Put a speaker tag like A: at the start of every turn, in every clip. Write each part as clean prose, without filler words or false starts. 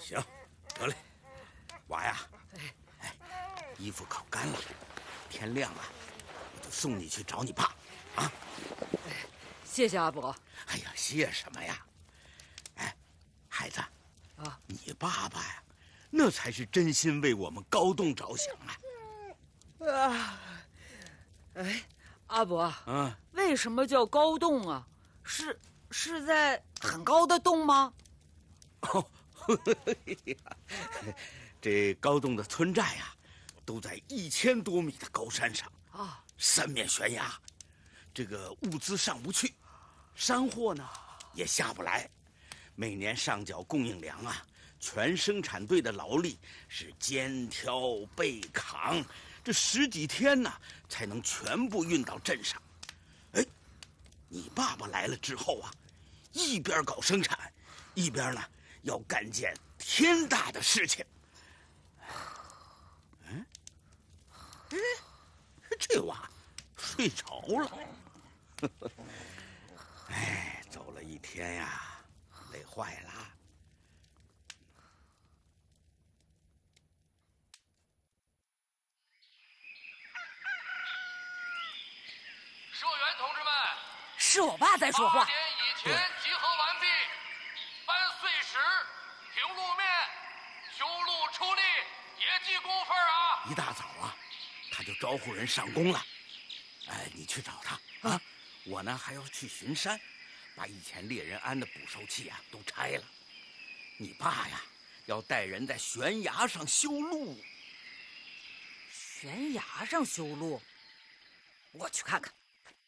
A: 行，得嘞，娃呀，哎，衣服烤干了，天亮了，我就送你去找你爸，啊。
B: 谢谢阿伯。
A: 哎呀，谢什么呀？哎，孩子，啊，你爸爸呀，那才是真心为我们高栋着想啊。
B: 啊，哎，阿伯，为什么叫高栋啊？是在很高的洞吗？
A: 哦，这高栋的村寨呀，都在1000多米的高山上啊，三面悬崖，这个物资上不去，山货呢也下不来，每年上缴供应粮啊，全生产队的劳力是肩挑背扛，这10几天呢才能全部运到镇上。哎，你爸爸来了之后啊，一边搞生产，一边呢要干件天大的事情。这娃睡着了。哎，走了一天呀，累坏了。
C: 社员同志们，
B: 是我爸在说话。
C: 8点以前集合完毕，搬碎石、平路面、修路出力，别记工分啊！
A: 一大早啊，他就招呼人上工了。哎，你去找他啊！我呢还要去巡山，把以前猎人安的捕兽器啊都拆了。你爸呀，要带人在悬崖上修路。
B: 悬崖上修路？我去看看。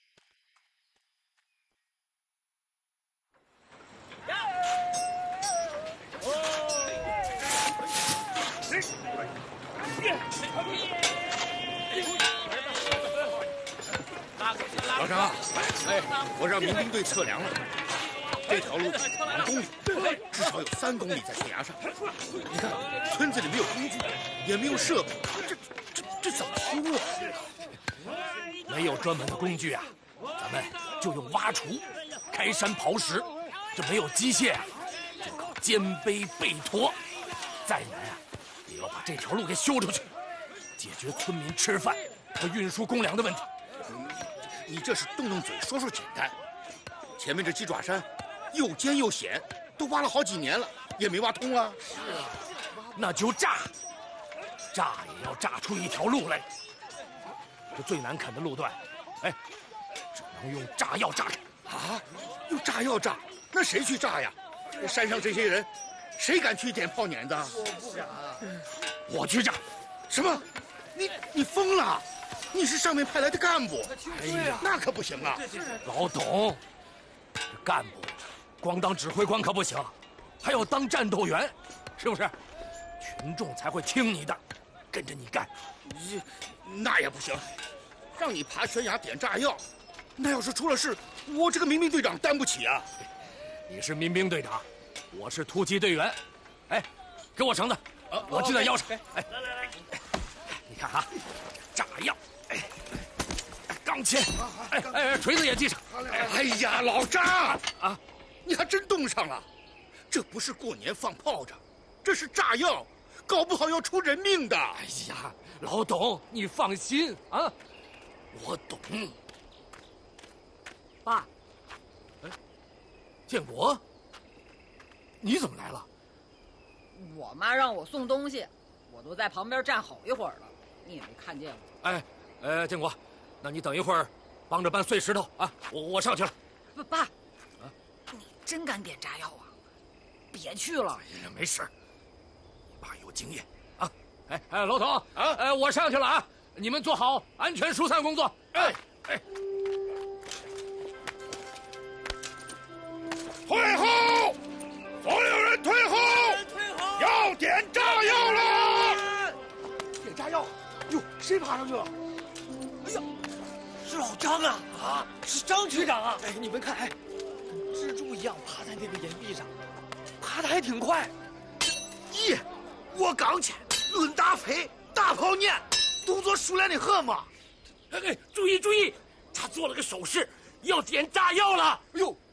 D: 老张，哎，我让民兵队测量了，这条路2公里，至少有3公里在悬崖上。你看，村子里没有工具，也没有设备，这怎么修啊？
E: 没有专门的工具啊，咱们就用挖锄、开山刨石。这没有机械啊，就靠肩背背驮。再难啊，也要把这条路给修出去，解决村民吃饭和运输公粮的问题。
D: 你这是动动嘴说说简单，前面这鸡爪山又尖又险，都挖了好几年了，也没挖通啊。
E: 是啊，那就炸也要炸出一条路来。这最难啃的路段，哎，只能用炸药炸开。
D: 啊，用炸药炸？那谁去炸呀？山上这些人，谁敢去点炮碾子？
E: 我不敢。我去炸。
D: 什么？你疯了？你是上面派来的干部，
E: 哎呀，
D: 那可不行啊！
E: 老董，这干部光当指挥官可不行，还要当战斗员，是不是？群众才会听你的，跟着你干。
D: 那也不行，让你爬悬崖点炸药，那要是出了事，我这个民兵队长担不起啊！
E: 你是民兵队长，我是突击队员。哎，给我绳子，我系在腰上。哎，来，你看啊，炸药。钢钎，锤子也系上。
D: 哎呀，老张啊，你还真动上了！这不是过年放炮仗，这是炸药，搞不好要出人命的。
E: 哎呀，老董，你放心啊，我懂。
B: 爸，
E: 建国，你怎么来了？
B: 我妈让我送东西，我都在旁边站好一会儿了，你也没看见我。
E: 建国。那你等一会儿，帮着搬碎石头啊！我上去了。
B: 爸，你真敢点炸药啊？别去了。
E: 哎呀，没事，你爸有经验啊！老董啊，我上去了啊！你们做好安全疏散工作。
D: 退后！所有人退后！要点炸药了！
F: 点炸药！哟，谁爬上去了？哎呀！是老张啊！啊，是张局长啊！哎，你们看，跟蜘蛛一样爬在那个岩壁上，爬得还挺快。
D: 咦，我刚去，论大飞，大炮念，动作熟练的很嘛。
F: 注意！他做了个手势，要点炸药了。哎呦，